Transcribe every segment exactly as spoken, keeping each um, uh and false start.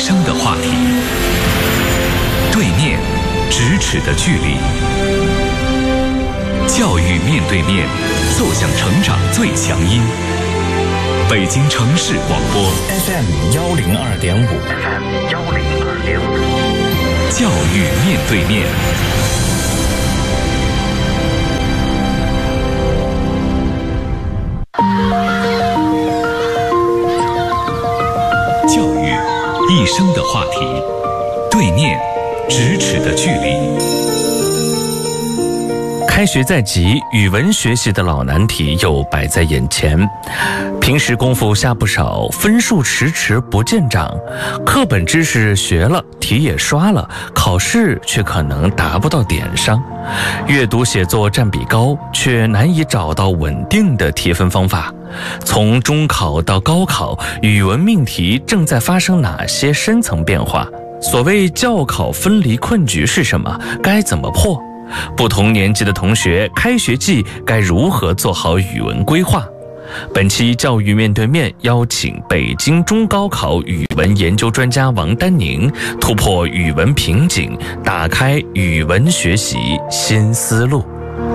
生的话题，对面咫尺的距离，教育面对面，奏响成长最强音。北京城市广播 F M 幺零二点五 ，F M 幺零二点五， 教育面对面。教育一生的话题，对面咫尺的距离。 开学在即，语文学习的老难题又摆在眼前。平时功夫下不少，分数迟迟不见涨，课本知识学了，题也刷了，考试却可能达不到点上。阅读写作占比高，却难以找到稳定的提分方法。从中考到高考，语文命题正在发生哪些深层变化？所谓教考分离困局是什么？该怎么破？不同年纪的同学，开学季该如何做好语文规划？本期教育面对面邀请北京中高考语文研究专家王丹宁，突破语文瓶颈，打开语文学习新思路。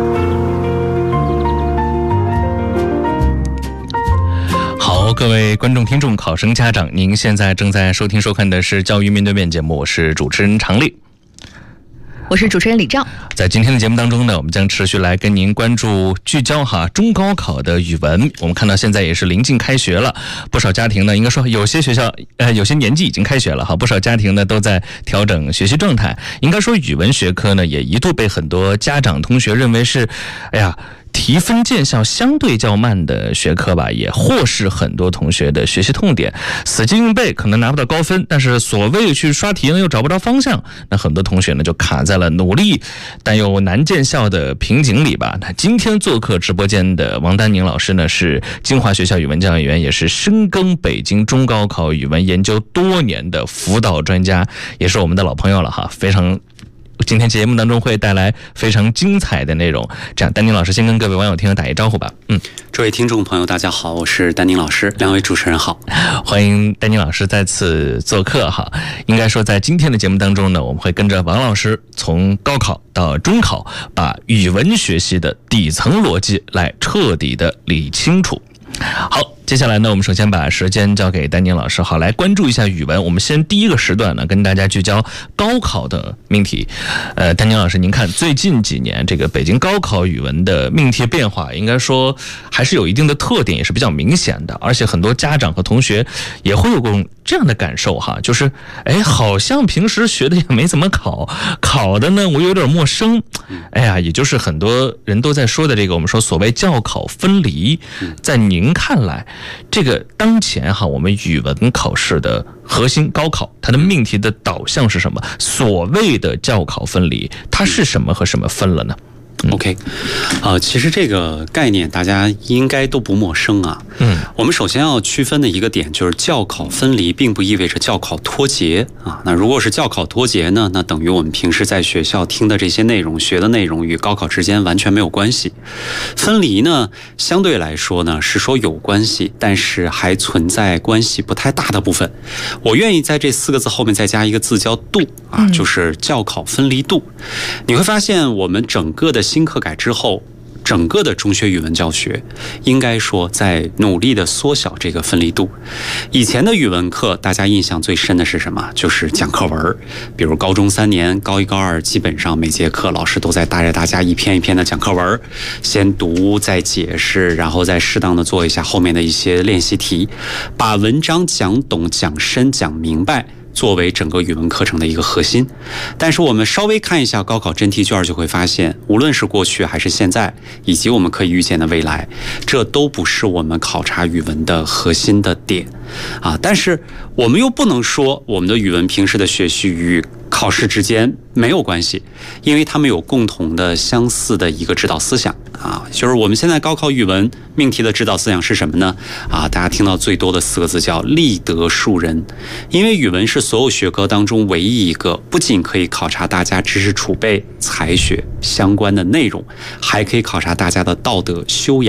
好，各位观众、听众、考生、家长，您现在正在收听收看的是教育面对面节目，我是主持人常丽。 我是主持人李照。在今天的节目当中呢，我们将持续来跟您关注聚焦哈中高考的语文。我们看到现在也是临近开学了，不少家庭呢，应该说有些学校呃有些年级已经开学了哈，不少家庭呢都在调整学习状态。应该说语文学科呢也一度被很多家长同学认为是，哎呀。提分见效相对较慢的学科吧，也或是很多同学的学习痛点。死记硬背可能拿不到高分，但是所谓去刷题呢又找不着方向，那很多同学呢就卡在了努力但又难见效的瓶颈里吧。那今天做客直播间的王丹宁老师呢，是金华学校语文教研员，也是深耕北京中高考语文研究多年的辅导专家，也是我们的老朋友了哈，非常。今天节目当中会带来非常精彩的内容。这样，丹宁老师先跟各位网友听众打一招呼吧。 嗯，诸位听众朋友，大家好，我是丹宁老师，两位主持人好， 欢迎丹宁老师再次做客哈。应该说，在今天的节目当中呢，我们会跟着王老师从高考到中考，把语文学习的底层逻辑来彻底的理清楚。好，接下来呢，我们首先把时间交给丹宁老师，好，来关注一下语文。我们先第一个时段呢，跟大家聚焦高考的命题。呃，丹宁老师，您看最近几年这个北京高考语文的命题变化，应该说还是有一定的特点，也是比较明显的。而且很多家长和同学也会有过这样的感受哈，就是，哎，好像平时学的也没怎么考，考的呢我有点陌生。哎呀，也就是很多人都在说的这个，我们说所谓教考分离，在您看来，这个当前哈我们语文考试的核心高考，它的命题的导向是什么？所谓的教考分离，它是什么和什么分了呢？ OK， 呃，其实这个概念大家应该都不陌生啊。嗯，我们首先要区分的一个点就是教考分离，并不意味着教考脱节啊。那如果是教考脱节呢，那等于我们平时在学校听的这些内容、学的内容与高考之间完全没有关系。分离呢，相对来说呢是说有关系，但是还存在关系不太大的部分。我愿意在这四个字后面再加一个字叫度啊，就是教考分离度。你会发现我们整个的新课改之后，整个的中学语文教学应该说在努力的缩小这个分离度。以前的语文课大家印象最深的是什么？就是讲课文，比如高中三年高一高二，基本上每节课老师都在带着大家一篇一篇的讲课文，先读再解释，然后再适当的做一下后面的一些练习题，把文章讲懂讲深讲明白作为整个语文课程的一个核心。但是我们稍微看一下高考真题卷，就会发现无论是过去还是现在，以及我们可以预见的未来，这都不是我们考察语文的核心的点啊。但是我们又不能说我们的语文平时的学习与考试之间没有关系，因为他们有共同的相似的一个指导思想啊，就是我们现在高考语文命题的指导思想是什么呢？啊，大家听到最多的四个字叫立德树人。因为语文是所有学科当中唯一一个不仅可以考察大家知识储备、才学相关的内容，还可以考察大家的道德修养、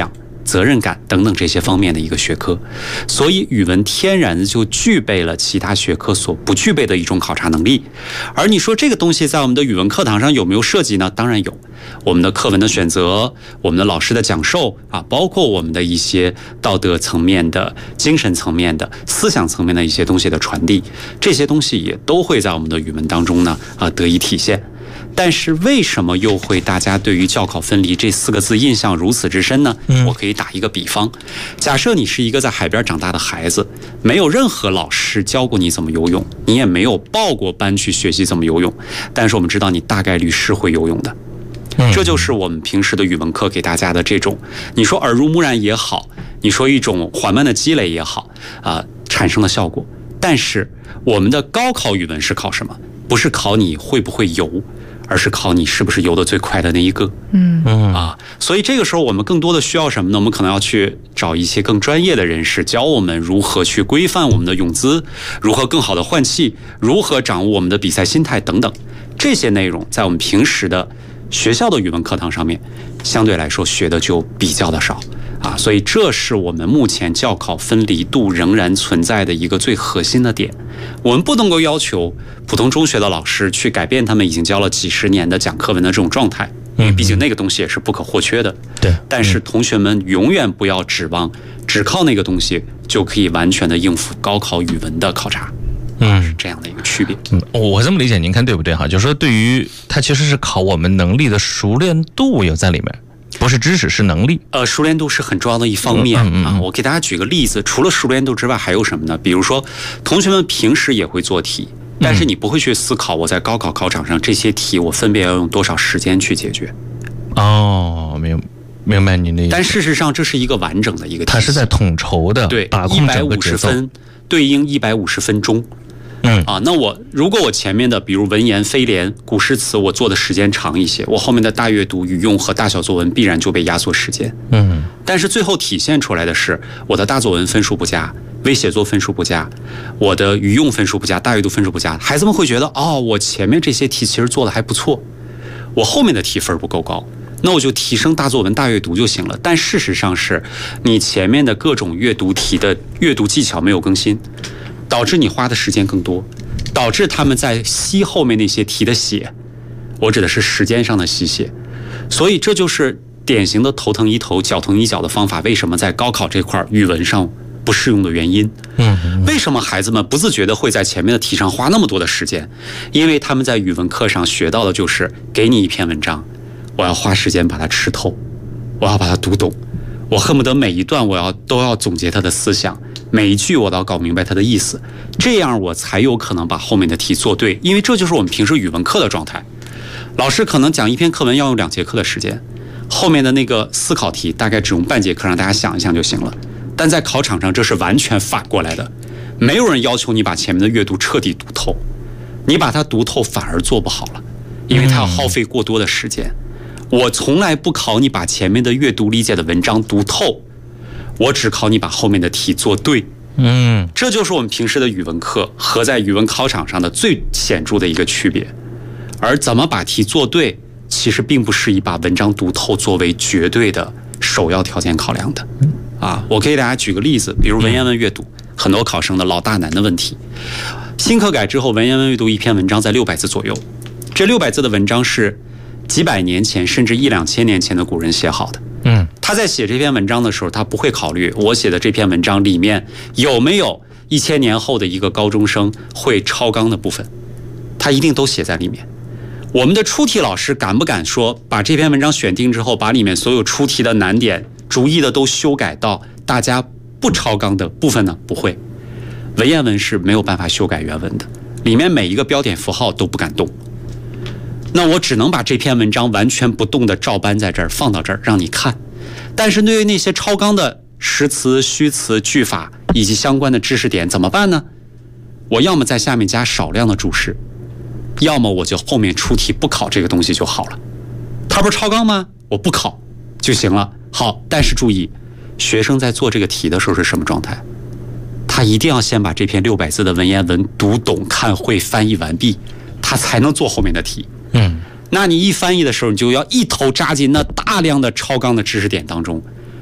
责任感等等这些方面的一个学科。所以语文天然就具备了其他学科所不具备的一种考察能力。而你说这个东西在我们的语文课堂上有没有涉及呢？当然有，我们的课文的选择，我们的老师的讲授啊，包括我们的一些道德层面的、精神层面的、思想层面的一些东西的传递，这些东西也都会在我们的语文当中呢啊得以体现。但是为什么又会大家对于教考分离这四个字印象如此之深呢？我可以打一个比方，假设你是一个在海边长大的孩子，没有任何老师教过你怎么游泳，你也没有报过班去学习怎么游泳，但是我们知道你大概率是会游泳的。这就是我们平时的语文课给大家的这种，你说耳濡目染也好，你说一种缓慢的积累也好，啊、呃，产生的效果。但是我们的高考语文是考什么？不是考你会不会游，而是考你是不是游得最快的那一个。嗯嗯啊，所以这个时候我们更多的需要什么呢？我们可能要去找一些更专业的人士，教我们如何去规范我们的泳姿，如何更好的换气，如何掌握我们的比赛心态等等。这些内容在我们平时的学校的语文课堂上面，相对来说学的就比较的少啊，所以这是我们目前教考分离度仍然存在的一个最核心的点。我们不能够要求普通中学的老师去改变他们已经教了几十年的讲课文的这种状态，因为毕竟那个东西也是不可或缺的。对，但是同学们永远不要指望只靠那个东西就可以完全的应付高考语文的考察。嗯，是这样的一个区别。 嗯，我这么理解，您看对不对哈？就是说，对于它其实是考我们能力的熟练度有在里面，不是知识，是能力。 呃，熟练度是很重要的一方面、嗯嗯嗯、啊。我给大家举个例子，除了熟练度之外，还有什么呢？比如说，同学们平时也会做题，但是你不会去思考，我在高考考场上这些题，我分别要用多少时间去解决。 哦，明明白您的意思。 但事实上，这是一个完整的一个题， 它是在统筹的， 对， 把控整个节奏。 一百五十分对应一百五十分钟。嗯啊，那我如果我前面的比如文言、非联、古诗词，我做的时间长一些，我后面的大阅读、语用和大小作文必然就被压缩时间。嗯，但是最后体现出来的是，我的大作文分数不佳，微写作分数不佳，我的语用分数不佳，大阅读分数不佳，孩子们会觉得哦，我前面这些题其实做的还不错，我后面的题分不够高，那我就提升大作文、大阅读就行了。但事实上是你前面的各种阅读题的阅读技巧没有更新，导致你花的时间更多，导致他们在吸后面那些题的血，我指的是时间上的吸血。所以这就是典型的头疼医头脚疼医脚的方法，为什么在高考这块语文上不适用的原因。嗯，为什么孩子们不自觉的会在前面的题上花那么多的时间？因为他们在语文课上学到的就是给你一篇文章，我要花时间把它吃透，我要把它读懂，我恨不得每一段我要都要总结它的思想，每一句我都要搞明白它的意思，这样我才有可能把后面的题做对。因为这就是我们平时语文课的状态，老师可能讲一篇课文要用两节课的时间，后面的那个思考题大概只用半节课让大家想一想就行了。但在考场上这是完全反过来的，没有人要求你把前面的阅读彻底读透，你把它读透反而做不好了，因为它要耗费过多的时间。我从来不考你把前面的阅读理解的文章读透，我只考你把后面的题做对。嗯，这就是我们平时的语文课和在语文考场上的最显著的一个区别。而怎么把题做对，其实并不是以把文章读透作为绝对的首要条件考量的。啊，我可以给大家举个例子，比如文言文阅读，很多考生的老大难的问题。新课改之后，文言文阅读一篇文章在六百字左右，这六百字的文章是几百年前甚至一两千年前的古人写好的。嗯，他在写这篇文章的时候，他不会考虑我写的这篇文章里面有没有一千年后的一个高中生会超纲的部分，他一定都写在里面。我们的出题老师敢不敢说把这篇文章选定之后，把里面所有出题的难点逐一的都修改到大家不超纲的部分呢？不会。文言文是没有办法修改原文的，里面每一个标点符号都不敢动。那我只能把这篇文章完全不动的照搬在这儿放到这儿让你看。但是对于那些超纲的实词、虚词、句法以及相关的知识点怎么办呢？我要么在下面加少量的注释，要么我就后面出题不考这个东西就好了。它不是超纲吗？我不考就行了。好，但是注意，学生在做这个题的时候是什么状态？他一定要先把这篇六百字的文言文读懂、看会、翻译完毕，他才能做后面的题。嗯，那你一翻译的时候，你就要一头扎进那大量的超纲的知识点当中，他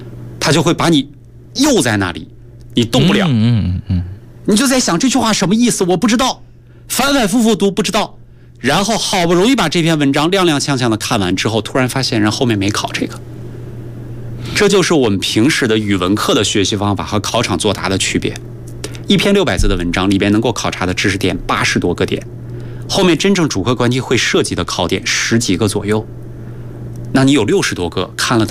他就会把你诱在那里，你动不了。 嗯嗯嗯， 你就在想这句话什么意思，我不知道，反反复复读不知道，然后好不容易把这篇文章踉踉跄跄的看完之后，突然发现人后面没考这个。这就是我们平时的语文课的学习方法和考场作答的区别。一篇六百字的文章里边能够考察的知识点八十多个点，后面真正主客观题会涉及的考点十几个左右，那你有六十多个看了